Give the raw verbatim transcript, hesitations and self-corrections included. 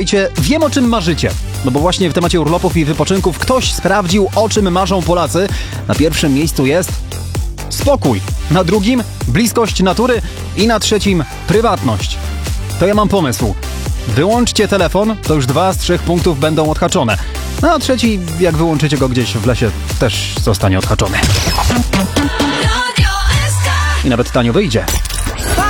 Słuchajcie, wiem, o czym marzycie. No bo właśnie w temacie urlopów i wypoczynków ktoś sprawdził, o czym marzą Polacy. Na pierwszym miejscu jest spokój, na drugim bliskość natury i na trzecim prywatność. To ja mam pomysł. Wyłączcie telefon, to już dwa z trzech punktów będą odhaczone. No a trzeci, jak wyłączycie go gdzieś w lesie, też zostanie odhaczony. I nawet tanio wyjdzie.